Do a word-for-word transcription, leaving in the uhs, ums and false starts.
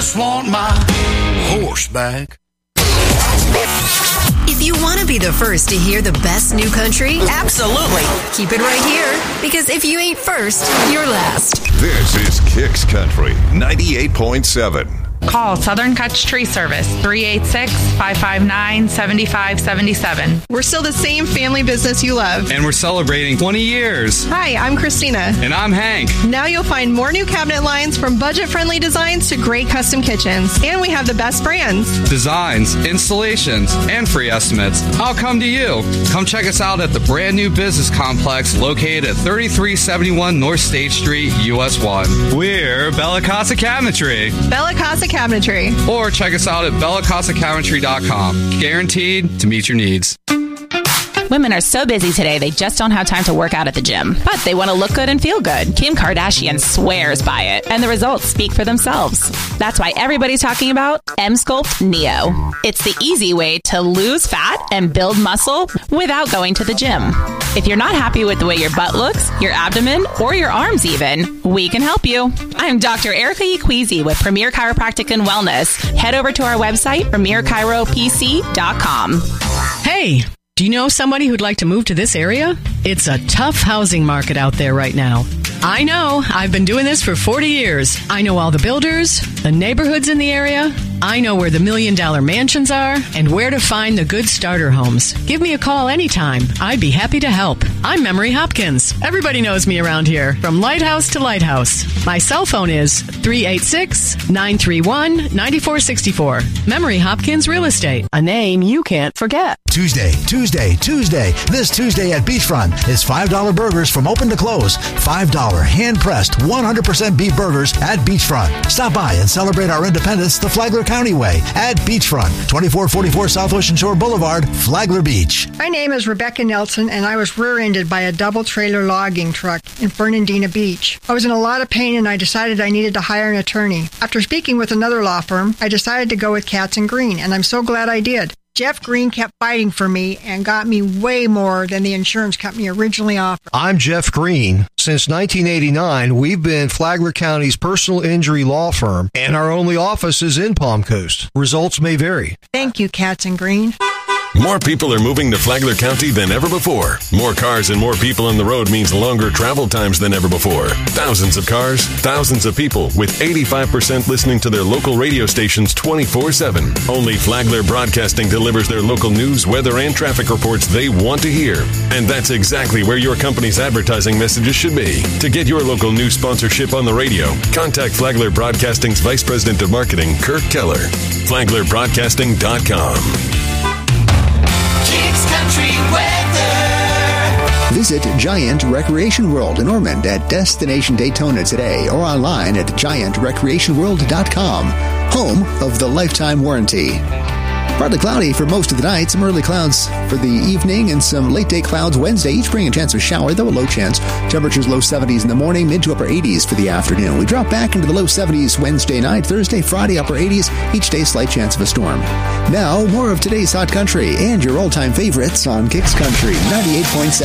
Want my horse back. If you want to be the first to hear the best new country, absolutely. Keep it right here, because if you ain't first, you're last. This is Kicks Country ninety-eight point seven. Call Southern Kutch Tree Service, three eight six, five five nine, seven five seven seven. We're still the same family business you love. And we're celebrating twenty years. Hi, I'm Christina. And I'm Hank. Now you'll find more new cabinet lines, from budget-friendly designs to great custom kitchens. And we have the best brands. Designs, installations, and free estimates. I'll come to you. Come check us out at the brand new business complex located at thirty-three seventy-one North State Street, U S one. We're Bella Casa Cabinetry. Bella Casa Cabinetry. Or check us out at bella casa cabinetry dot com. Guaranteed to meet your needs. Women are so busy today, they just don't have time to work out at the gym. But they want to look good and feel good. Kim Kardashian swears by it, and the results speak for themselves. That's why everybody's talking about Emsculpt Neo. It's the easy way to lose fat and build muscle without going to the gym. If you're not happy with the way your butt looks, your abdomen, or your arms even, we can help you. I'm Doctor Erica Equeezy with Premier Chiropractic and Wellness. Head over to our website, premier chiro p c dot com. Hey! Do you know somebody who'd like to move to this area? It's a tough housing market out there right now. I know. I've been doing this for forty years. I know all the builders, the neighborhoods in the area. I know where the million-dollar mansions are and where to find the good starter homes. Give me a call anytime. I'd be happy to help. I'm Memory Hopkins. Everybody knows me around here, from lighthouse to lighthouse. My cell phone is three eight six, nine three one, nine four six four. Memory Hopkins Real Estate, a name you can't forget. Tuesday, Tuesday, Tuesday. This Tuesday at Beachfront is five dollar burgers from open to close. five dollar hand-pressed one hundred percent beef burgers at Beachfront. Stop by and celebrate our independence the Flagler County way at Beachfront, twenty-four forty-four South Ocean Shore Boulevard, Flagler Beach. My name is Rebecca Nelson, and I was rear-ended by a double-trailer logging truck in Fernandina Beach. I was in a lot of pain, and I decided I needed to hire an attorney. After speaking with another law firm, I decided to go with Katz and Green, and I'm so glad I did. Jeff Green kept fighting for me and got me way more than the insurance company originally offered. I'm Jeff Green. Since nineteen eighty-nine, we've been Flagler County's personal injury law firm, and our only office is in Palm Coast. Results may vary. Thank you, Katz and Green. More people are moving to Flagler County than ever before. More cars and more people on the road means longer travel times than ever before. Thousands of cars, thousands of people, with eighty-five percent listening to their local radio stations twenty-four seven. Only Flagler Broadcasting delivers their local news, weather, and traffic reports they want to hear. And that's exactly where your company's advertising messages should be. To get your local news sponsorship on the radio, contact Flagler Broadcasting's Vice President of Marketing, Kirk Keller. flagler broadcasting dot com. Kicks Country Weather. Visit Giant Recreation World in Ormond at Destination Daytona today or online at giant recreation world dot com, home of the lifetime warranty. Partly cloudy for most of the night. Some early clouds for the evening and some late-day clouds Wednesday, each bringing a chance of a shower, though a low chance. Temperatures low seventies in the morning, mid to upper eighties for the afternoon. We drop back into the low seventies Wednesday night. Thursday, Friday, upper eighties. Each day, slight chance of a storm. Now, more of today's Hot Country and your all-time favorites on Kicks Country ninety-eight point seven.